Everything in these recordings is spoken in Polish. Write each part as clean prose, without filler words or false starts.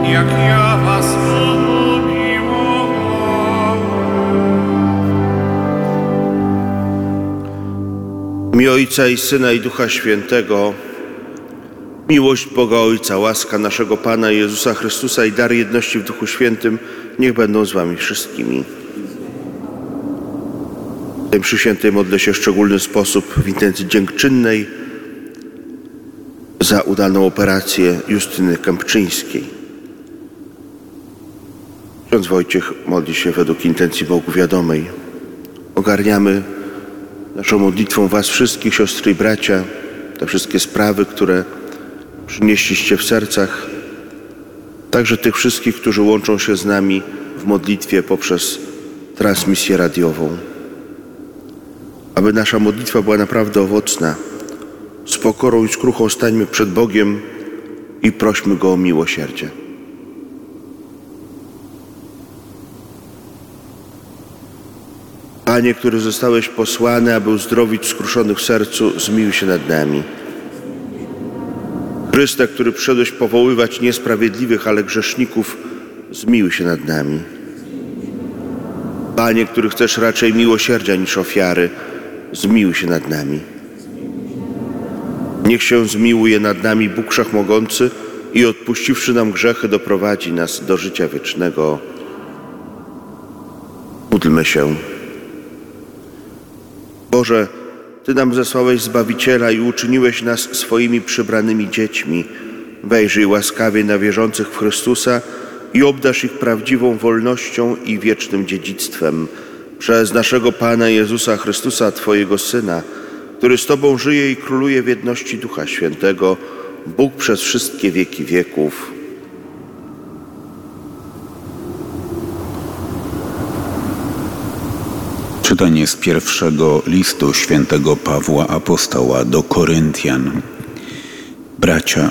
jak ja was umiłowałem. W imię Ojca i Syna i Ducha Świętego, miłość Boga Ojca, łaska naszego Pana Jezusa Chrystusa i dar jedności w Duchu Świętym niech będą z wami wszystkimi. W tej mszy świętej modlę się w szczególny sposób w intencji dziękczynnej za udaną operację Justyny Kępczyńskiej. Ksiądz Wojciech modli się według intencji Bogu wiadomej. Ogarniamy naszą modlitwą was wszystkich, siostry i bracia, te wszystkie sprawy, które przynieśliście w sercach, także tych wszystkich, którzy łączą się z nami w modlitwie poprzez transmisję radiową. Aby nasza modlitwa była naprawdę owocna, z pokorą i skruchą stańmy przed Bogiem i prośmy Go o miłosierdzie. Panie, który zostałeś posłany, aby uzdrowić skruszonych w sercu, zmiłuj się nad nami. Chryste, który przyszedłeś powoływać niesprawiedliwych, ale grzeszników, zmiłuj się nad nami. Panie, który chcesz raczej miłosierdzia niż ofiary, zmiłuj się nad nami. Niech się zmiłuje nad nami Bóg Wszechmogący i odpuściwszy nam grzechy, doprowadzi nas do życia wiecznego. Módlmy się. Boże, Ty nam zesłałeś Zbawiciela i uczyniłeś nas swoimi przybranymi dziećmi. Wejrzyj łaskawie na wierzących w Chrystusa i obdarz ich prawdziwą wolnością i wiecznym dziedzictwem. Przez naszego Pana Jezusa Chrystusa, Twojego Syna, który z Tobą żyje i króluje w jedności Ducha Świętego, Bóg przez wszystkie wieki wieków. Czytanie z pierwszego listu świętego Pawła Apostoła do Koryntian. Bracia,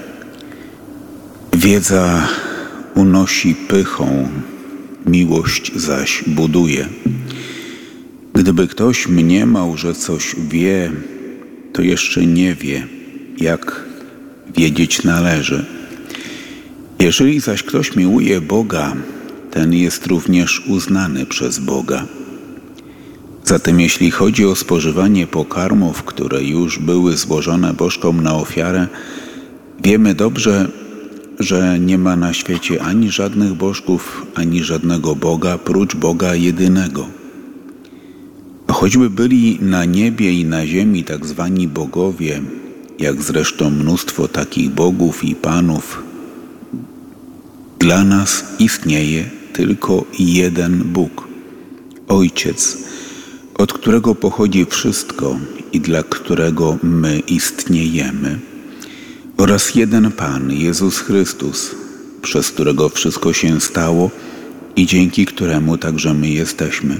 wiedza unosi pychą, miłość zaś buduje. Gdyby ktoś mniemał, że coś wie, to jeszcze nie wie, jak wiedzieć należy. Jeżeli zaś ktoś miłuje Boga, ten jest również uznany przez Boga. Zatem jeśli chodzi o spożywanie pokarmów, które już były złożone bożkom na ofiarę, wiemy dobrze, że nie ma na świecie ani żadnych bożków, ani żadnego Boga, prócz Boga jedynego. A choćby byli na niebie i na ziemi tak zwani bogowie, jak zresztą mnóstwo takich bogów i panów, dla nas istnieje tylko jeden Bóg, Ojciec, od którego pochodzi wszystko i dla którego my istniejemy, oraz jeden Pan, Jezus Chrystus, przez którego wszystko się stało i dzięki któremu także my jesteśmy.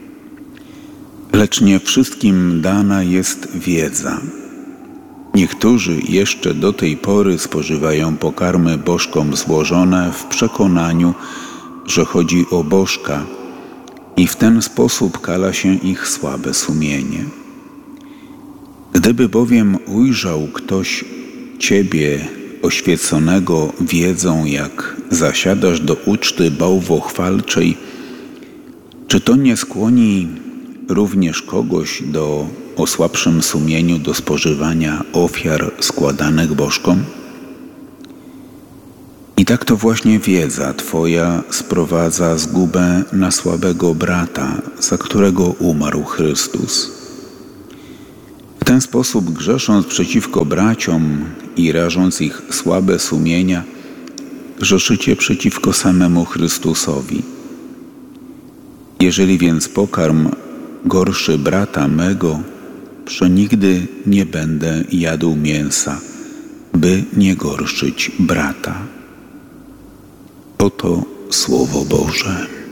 Lecz nie wszystkim dana jest wiedza. Niektórzy jeszcze do tej pory spożywają pokarmy bożkom złożone w przekonaniu, że chodzi o bożka, i w ten sposób kala się ich słabe sumienie. Gdyby bowiem ujrzał ktoś Ciebie oświeconego wiedzą, jak zasiadasz do uczty bałwochwalczej, czy to nie skłoni również kogoś o słabszym sumieniu do spożywania ofiar składanych bożkom? I tak to właśnie wiedza Twoja sprowadza zgubę na słabego brata, za którego umarł Chrystus. W ten sposób, grzesząc przeciwko braciom i rażąc ich słabe sumienia, grzeszycie przeciwko samemu Chrystusowi. Jeżeli więc pokarm gorszy brata mego, przenigdy nie będę jadł mięsa, by nie gorszyć brata. Oto Słowo Boże.